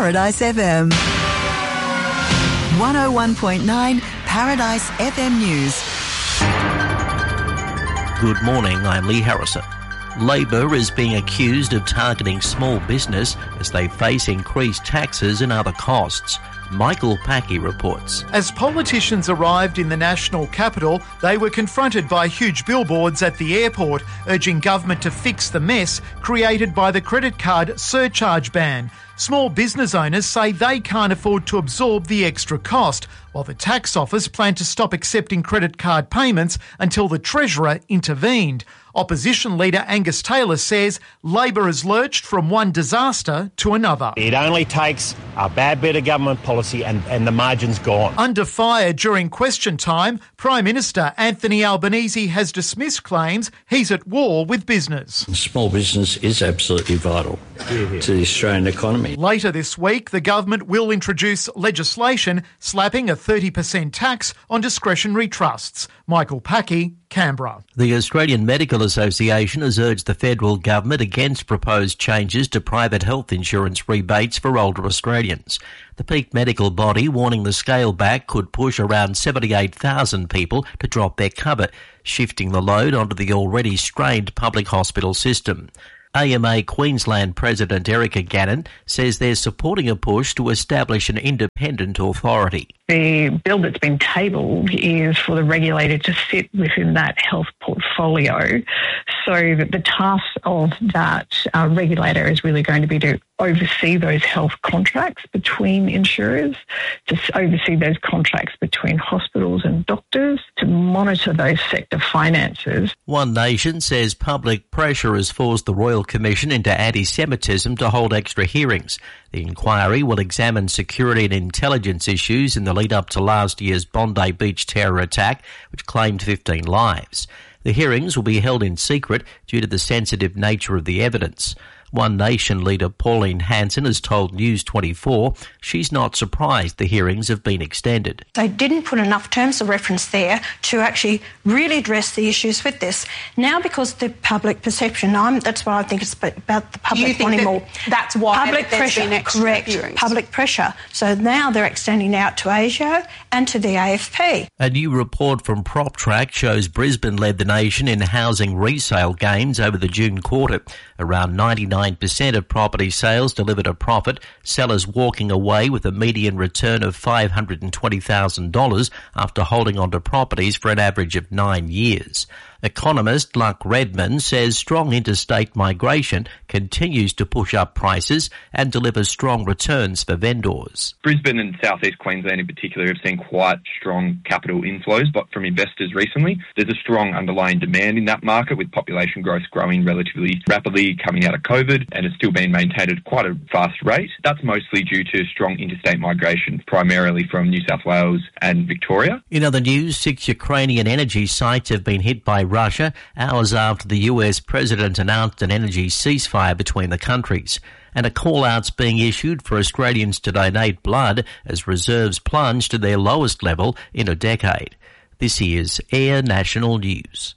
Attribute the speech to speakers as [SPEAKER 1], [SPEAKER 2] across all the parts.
[SPEAKER 1] Paradise FM. 101.9 Paradise FM News.
[SPEAKER 2] Good morning, I'm Lee Harrison. Labor is being accused of targeting small business as they face increased taxes and other costs. Michael Packy reports.
[SPEAKER 3] As politicians arrived in the national capital, they were confronted by huge billboards at the airport urging government to fix the mess created by the credit card surcharge ban. Small business owners say they can't afford to absorb the extra cost, while the tax office planned to stop accepting credit card payments until the Treasurer intervened. Opposition leader Angus Taylor says Labor has lurched from one disaster to another.
[SPEAKER 4] It only takes a bad bit of government policy and the margin's gone.
[SPEAKER 3] Under fire during question time, Prime Minister Anthony Albanese has dismissed claims he's at war with business.
[SPEAKER 5] Small business is absolutely vital to the Australian economy.
[SPEAKER 3] Later this week, the government will introduce legislation slapping a 30% tax on discretionary trusts. Michael Packy, Canberra.
[SPEAKER 2] The Australian Medical Association has urged the federal government against proposed changes to private health insurance rebates for older Australians. The peak medical body warning the scale back could push around 78,000 people to drop their cover, shifting the load onto the already strained public hospital system. AMA Queensland President Erica Gannon says they're supporting a push to establish an independent authority.
[SPEAKER 6] The bill that's been tabled is for the regulator to sit within that health portfolio, so that the task of that regulator is really going to be to oversee those health contracts between insurers, to oversee those contracts between hospitals and doctors, to monitor those sector finances.
[SPEAKER 2] One Nation says public pressure has forced the Royal Commission into anti-Semitism to hold extra hearings. The inquiry will examine security and intelligence issues in the lead-up to last year's Bondi Beach terror attack, which claimed 15 lives. The hearings will be held in secret due to the sensitive nature of the evidence. One Nation leader Pauline Hanson has told News 24 she's not surprised the hearings have been extended.
[SPEAKER 7] They didn't put enough terms of reference there to actually really address the issues with this. Now, because the public perception, that's why I think it's about the public wanting more.
[SPEAKER 8] That's why
[SPEAKER 7] public
[SPEAKER 8] there's
[SPEAKER 7] pressure,
[SPEAKER 8] been extra
[SPEAKER 7] correct,
[SPEAKER 8] hearings. Public
[SPEAKER 7] pressure. So now they're extending out to ASIO and to the AFP.
[SPEAKER 2] A new report from PropTrack shows Brisbane led the nation in housing resale gains over the June quarter. Around 99% of property sales delivered a profit, sellers walking away with a median return of $520,000 after holding onto properties for an average of 9 years. Economist Luck Redmond says strong interstate migration continues to push up prices and deliver strong returns for vendors.
[SPEAKER 9] Brisbane and southeast Queensland in particular have seen quite strong capital inflows but from investors recently. There's a strong underlying demand in that market, with population growth growing relatively rapidly coming out of COVID, and it's still being maintained at quite a fast rate. That's mostly due to strong interstate migration, primarily from New South Wales and Victoria.
[SPEAKER 2] In other news, 6 Ukrainian energy sites have been hit by Russia hours after the US president announced an energy ceasefire between the countries. And a call-out's being issued for Australians to donate blood as reserves plunge to their lowest level in a decade. This is Air National News.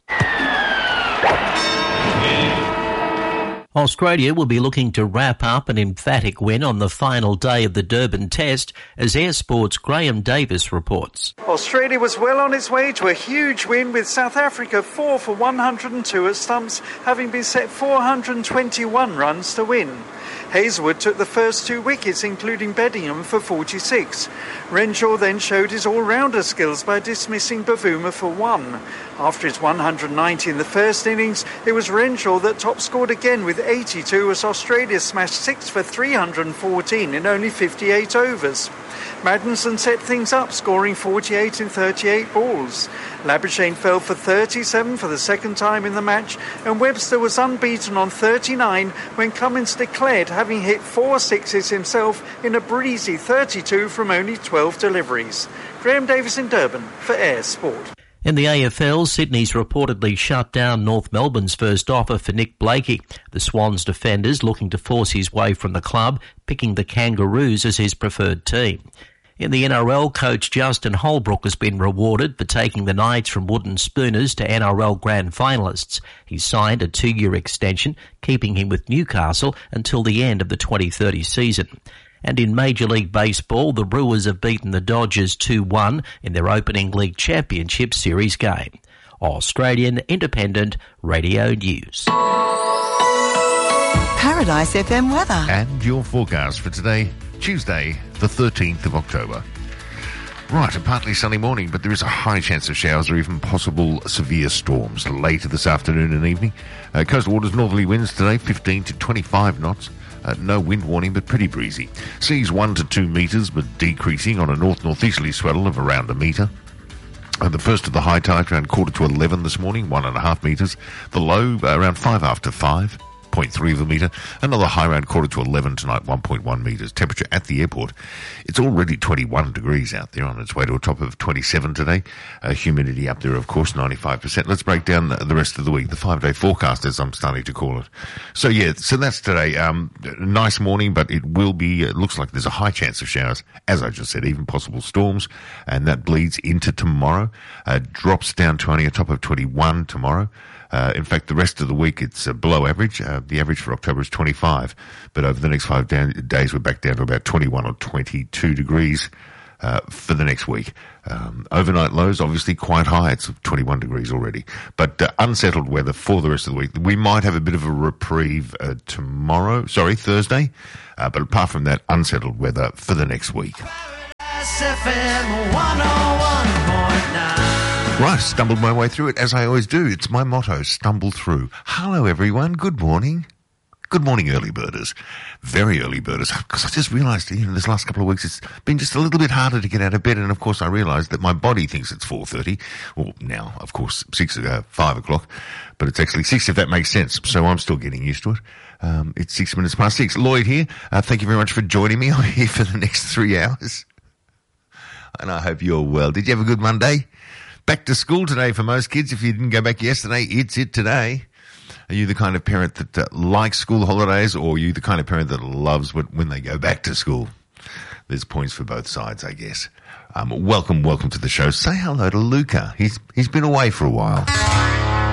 [SPEAKER 2] Australia will be looking to wrap up an emphatic win on the final day of the Durban Test, as Air Sport's Graham Davis reports.
[SPEAKER 3] Australia was well on its way to a huge win, with South Africa 4 for 102 at stumps, having been set 421 runs to win. Hazelwood took the first 2 wickets, including Bedingham, for 46. Renshaw then showed his all-rounder skills by dismissing Bavuma for 1. After his 190 in the first innings, it was Renshaw that top-scored again with 82 as Australia smashed 6 for 314 in only 58 overs. Maddinson set things up, scoring 48 in 38 balls. Labuschagne fell for 37 for the second time in the match, and Webster was unbeaten on 39 when Cummins declared, having hit 4 sixes himself in a breezy 32 from only 12 deliveries. Graham Davis in Durban for Air Sport.
[SPEAKER 2] In the AFL, Sydney's reportedly shut down North Melbourne's first offer for Nick Blakey. The Swans defenders looking to force his way from the club, picking the Kangaroos as his preferred team. In the NRL, coach Justin Holbrook has been rewarded for taking the Knights from Wooden Spooners to NRL Grand Finalists. He signed a 2-year extension, keeping him with Newcastle until the end of the 2030 season. And in Major League Baseball, the Brewers have beaten the Dodgers 2-1 in their opening League Championship Series game. Australian Independent Radio News.
[SPEAKER 1] Paradise FM weather.
[SPEAKER 8] And your forecast for today, Tuesday, the 13th of October. Right, a partly sunny morning, but there is a high chance of showers or even possible severe storms later this afternoon and evening. Coastal waters northerly winds today, 15 to 25 knots. No wind warning, but pretty breezy. Seas 1 to 2 metres, but decreasing on a north-northeasterly swell of around a metre. The first of the high tide around 10:45 this morning, 1.5 metres. The low around 5 after 5. 0.3 of a metre. Another high around 11:15 tonight, 1.1 metres. Temperature at the airport, it's already 21 degrees out there, on its way to a top of 27 today. Humidity up there, of course, 95%. Let's break down the rest of the week, the 5-day forecast, as I'm starting to call it. So that's today. Nice morning, but it will be, it looks like there's a high chance of showers, as I just said, even possible storms, and that bleeds into tomorrow. Drops down to only a top of 21 tomorrow. In fact, the rest of the week, it's below average. The average for October is 25. But over the next 5 days, we're back down to about 21 or 22 degrees for the next week. Overnight lows, obviously, quite high. It's 21 degrees already. But unsettled weather for the rest of the week. We might have a bit of a reprieve Thursday. But apart from that, unsettled weather for the next week.
[SPEAKER 10] FM 101.9.
[SPEAKER 8] Right, stumbled my way through it, as I always do. It's my motto, stumble through. Hello, everyone. Good morning. Good morning, early birders. Very early birders. Because I just realised, this last couple of weeks, it's been just a little bit harder to get out of bed. And, of course, I realised that my body thinks it's 4:30. Well, now, of course, 5 o'clock. But it's actually 6, if that makes sense. So I'm still getting used to it. It's 6 minutes past 6. Lloyd here. Thank you very much for joining me. I'm here for the next 3 hours. And I hope you're well. Did you have a good Monday? Back to school today for most kids. If you didn't go back yesterday, it's it today. Are you the kind of parent that likes school holidays, or are you the kind of parent that loves when they go back to school? There's points for both sides, I guess. Welcome to the show. Say hello to Luca. He's been away for a while.